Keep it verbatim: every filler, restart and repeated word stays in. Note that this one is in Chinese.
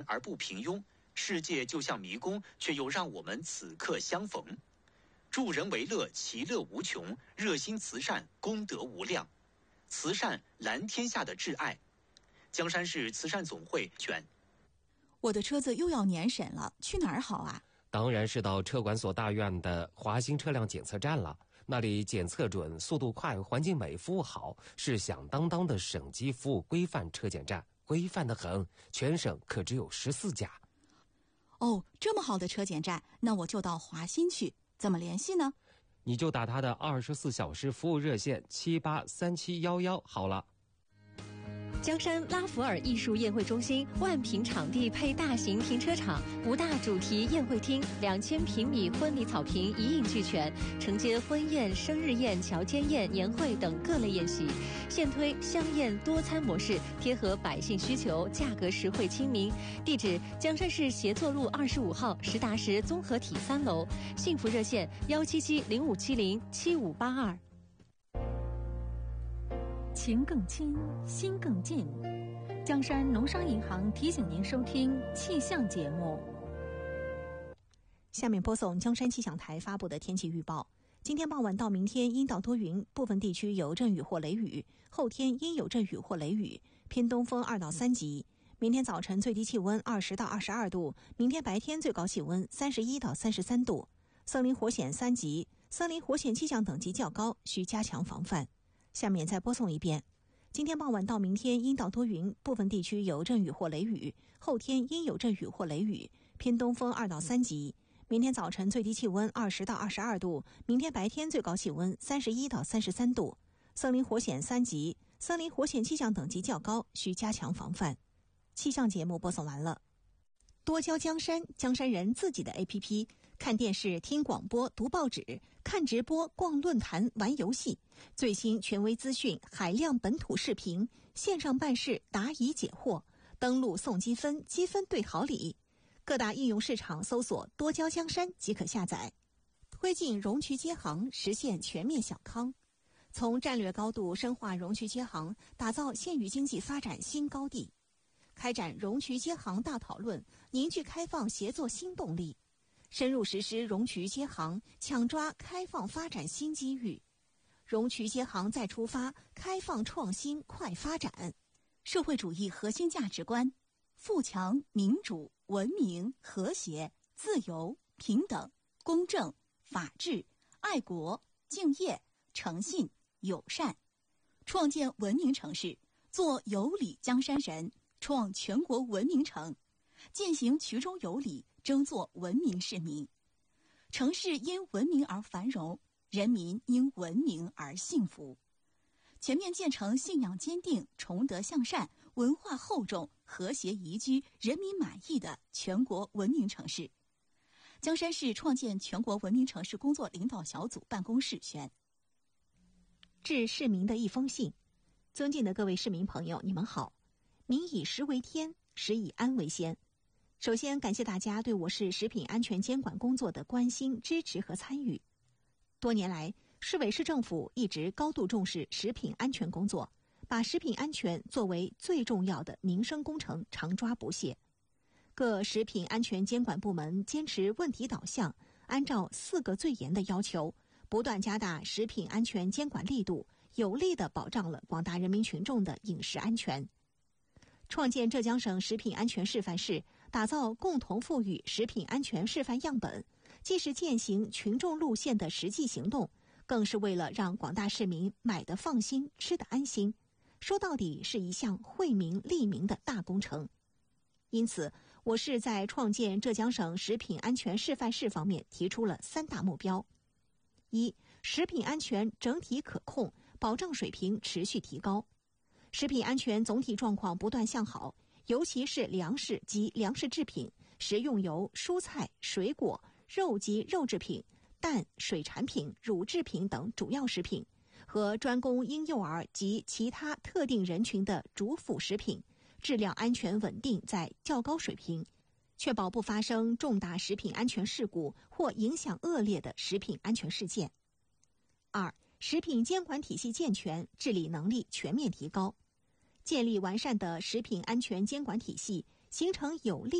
而不平庸，世界就像迷宫，却又让我们此刻相逢。助人为乐，其乐无穷，热心慈善，功德无量。慈善蓝天下的挚爱。江山市慈善总会选。 我的车子又要年审了，去哪儿好啊？ 当然是到车管所大院的华新车辆检测站了，那里检测准，速度快，环境美，服务好，是响当当的省级服务规范车检站，规范得很，全省可只有十四家。 哦，这么好的车检站，那我就到华新去，怎么联系呢？ 你就打他的二十四小时服务热线七八三七幺幺好了。 江山拉弗尔艺术宴会中心万平场地配大型停车场，五大主题宴会厅，两千平米婚礼草坪一应俱全，承接婚宴、生日宴、乔间宴、年会等各类宴席。现推香宴多餐模式，贴合百姓需求，价格实惠亲民。地址：江山市协作路二十五号实达实综合体三楼。幸福热线：幺七七零五七零七五八二。 情更亲，心更近。江山农商银行提醒您收听气象节目。 下面播送江山气象台发布的天气预报。今天傍晚到明天阴到多云，部分地区有阵雨或雷雨，后天阴有阵雨或雷雨，偏东风二到三级。明天早晨最低气温二十到二十二度，明天白天最高气温三十一到三十三度。森林火险三级，森林火险气象等级较高，需加强防范。下面再播送一遍。今天傍晚到明天阴到多云，部分地区有阵雨或雷雨，后天阴有阵雨或雷雨，偏东风二到三级。明天早晨最低气温二十到二十二度，明天白天最高气温三十一到三十三度。森林火险三级，森林火险气象等级较高，需加强防范。气象节目播送完了。多交江山，江山人自己的 A P P， 看电视、听广播、读报纸，看直播、逛论坛、玩游戏，最新权威资讯，海量本土视频，线上办事，答疑解惑，登录送积分，积分兑好礼。各大应用市场搜索多交江山即可下载。推进容渠接行，实现全面小康。从战略高度深化容渠接行，打造县域经济发展新高地。开展容渠接行大讨论，凝聚开放协作新动力，深入实施容渠接行，抢抓开放发展新机遇。容渠接行再出发，开放创新快发展。 社会主义核心价值观：富强、民主、文明、和谐、自由、平等、公正、法治、爱国、敬业、诚信、友善。创建文明城市，做有礼江山人，创全国文明城，践行衢中有礼，争做文明市民。城市因文明而繁荣，人民因文明而幸福。全面建成信仰坚定、崇德向善、文化厚重、和谐宜居、人民满意的全国文明城市。江山市创建全国文明城市工作领导小组办公室宣。 致市民的一封信。尊敬的各位市民朋友，你们好。民以食为天，食以安为先。首先感谢大家对我市食品安全监管工作的关心、支持和参与。多年来，市委市政府一直高度重视食品安全工作，把食品安全作为最重要的民生工程，常抓不懈。各食品安全监管部门坚持问题导向，按照四个最严的要求，不断加大食品安全监管力度，有力地保障了广大人民群众的饮食安全。创建浙江省食品安全示范市，打造共同富裕食品安全示范样本，既是践行群众路线的实际行动，更是为了让广大市民买得放心、吃得安心。说到底是一项惠民利民的大工程。因此，我市在创建浙江省食品安全示范市方面提出了三大目标：一、食品安全整体可控，保障水平持续提高。食品安全总体状况不断向好，尤其是粮食及粮食制品、食用油、蔬菜、水果、肉及肉制品、蛋、水产品、乳制品等主要食品和专供婴幼儿及其他特定人群的主辅食品，质量安全稳定在较高水平，确保不发生重大食品安全事故或影响恶劣的食品安全事件。二、食品监管体系健全，治理能力全面提高，建立完善的食品安全监管体系，形成有力